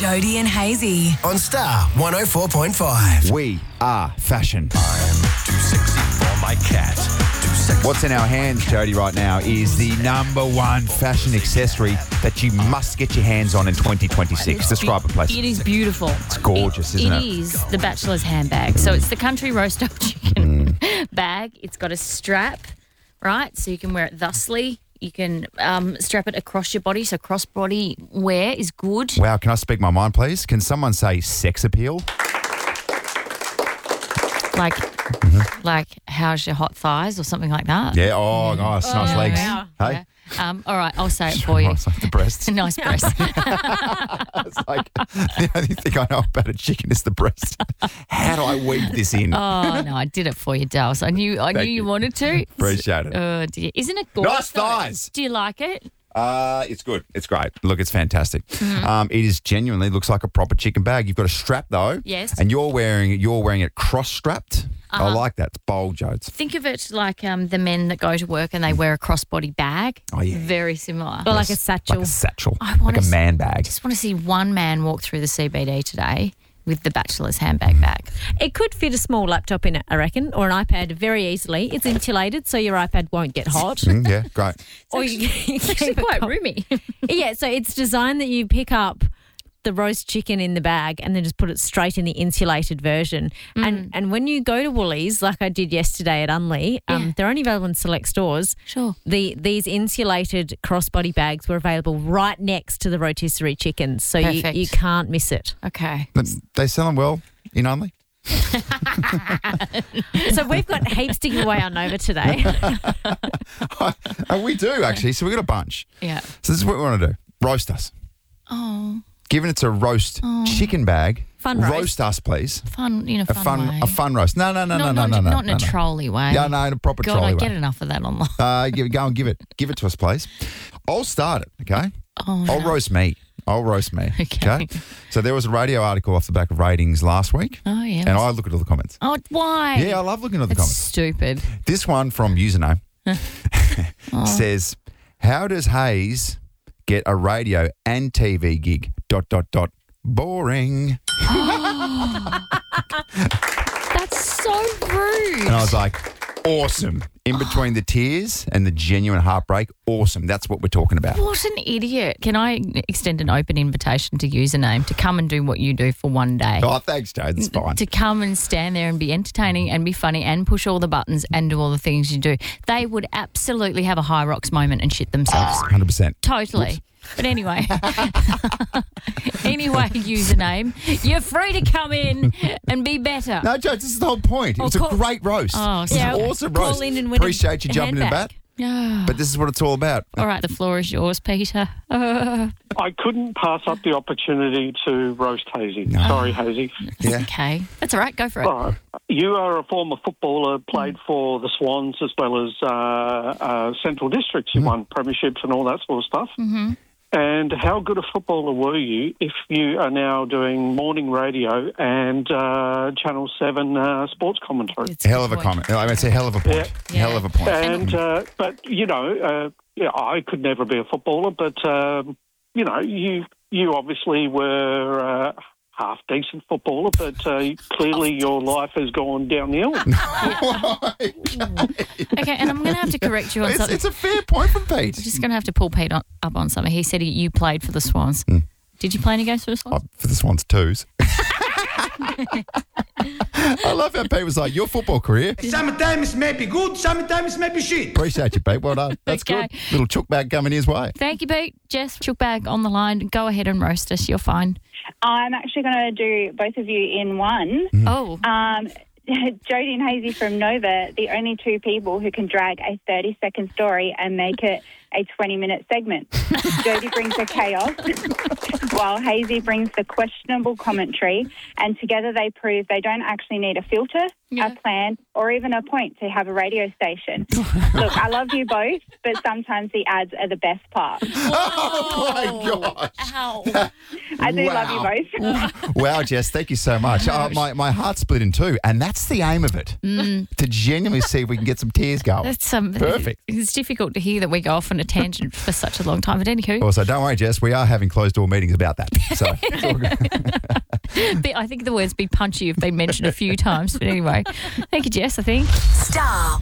Jody and Hazy. On Star 104.5. We are fashion. I'm too sexy for my cat. Too sexy. What's in our hands, Jody, right now is the number one fashion accessory that you must get your hands on in 2026. Describe it, please. It is beautiful. It's gorgeous, isn't it? It is the bachelor's handbag. So it's the country roast up chicken bag. It's got a strap, right? So you can wear it thusly. You can strap it across your body. So cross-body wear is good. Wow, can I speak my mind, please? Can someone say sex appeal? Like how's your hot thighs or something like that. Yeah, nice legs. Wow. Hey? Yeah. All right, I'll say it for you. It's like the breast. Nice breast. It's like the only thing I know about a chicken is the breast. How do I weave this in? Oh, no, I did it for you, Dals. I knew you wanted to. Appreciate it. Oh, dear. Isn't it gorgeous? Nice thighs. Do you like it? It's good. It's great. Look, it's fantastic. Mm-hmm. It is genuinely looks like a proper chicken bag. You've got a strap though. Yes. And you're wearing it cross-strapped. I like that. It's bold, Jodes. Think of it like the men that go to work and they wear a crossbody bag. Oh, yeah. Very similar. Or like a satchel. Like a satchel. I wanna like a man bag. I just want to see one man walk through the CBD today with the bachelor's handbag bag. It could fit a small laptop in it, I reckon, or an iPad very easily. It's insulated, so your iPad won't get hot. Yeah, great. Or you It's actually quite roomy. Yeah, so it's designed that you pick up the roast chicken in the bag and then just put it straight in the insulated version. And when you go to Woolies, like I did yesterday at Unley, they're only available in select stores. Sure. These insulated crossbody bags were available right next to the rotisserie chickens, so you can't miss it. Okay. They sell them well in Unley? So we've got heaps to give away on Nova today. We do, actually. So we've got a bunch. Yeah. So this is what we want to do. Roast us. Oh, Given it's a roast chicken bag, Fun roast. roast us, please. fun in a fun way. A fun roast. No. Not in a trolly way. Yeah, no, in a proper God, trolley I way. get enough of that online. Go and give it to us, please. I'll start it, okay? Oh, I'll roast me. Okay. So there was a radio article off the back of ratings last week. Oh, yeah. And I look at all the comments. Oh, why? Yeah, I love looking at the That's comments. stupid. This one from username says, how does Hayes get a radio and TV gig? ... Boring. That's so rude. And I was like, awesome. In between the tears and the genuine heartbreak, awesome. That's what we're talking about. What an idiot. Can I extend an open invitation to username to come and do what you do for one day? Oh, thanks, Joe. That's fine. To come and stand there and be entertaining and be funny and push all the buttons and do all the things you do. They would absolutely have a High Rocks moment and shit themselves. 100%. Totally. Oops. But anyway, username, you're free to come in and be better. No, Joe, this is the whole point. It was a great roast. Oh, It's an awesome roast. Call in and win Appreciate you a jumping in the bat. handbag. Yeah. But this is what it's all about. All right, the floor is yours, Peter. I couldn't pass up the opportunity to roast Hazy. Sorry, Hazy. Yeah. Okay. That's all right. Go for it. Right. You are a former footballer, played for the Swans as well as Central Districts. You won premierships and all that sort of stuff. Mm-hmm. And how good a footballer were you if you are now doing morning radio and Channel 7 sports commentary? It's a Hell of good a point. comment. I mean, it's a hell of a point. Yeah. Hell of a point. And but I could never be a footballer, but you obviously were half decent footballer, but clearly your life has gone downhill. Okay, and I'm going to have to correct you on something. It's a fair point from Pete. I'm just going to have to pull Pete up on something. He said you played for the Swans. Did you play any games for the Swans? For the Swans twos. I love how Pete was like, your football career. Sometimes may be good, sometimes may be shit. Appreciate you, Pete. Well done. That's Okay. good. Little chook bag coming his way. Thank you, Pete. Jess, chook bag on the line. Go ahead and roast us. You're fine. I'm actually going to do both of you in one. Oh. Jody and Hazy from Nova, the only two people who can drag a 30-second story and make it a 20-minute segment. Jody brings the chaos, while Hazy brings the questionable commentary, and together they prove they don't actually need a filter, a plan, or even a point to have a radio station. Look, I love you both, but sometimes the ads are the best part. Oh, my gosh. Ow. I do love you both. Wow, Jess, thank you so much. My heart split in two, and that's the aim of it, to genuinely see if we can get some tears going. That's Perfect. It's difficult to hear that we go off on a a tangent for such a long time. But anywho, Also, don't worry, Jess, we are having closed-door meetings about that. So it's all good. I think the words "be punchy" have been mentioned a few times. But anyway, thank you, Jess, I think. Star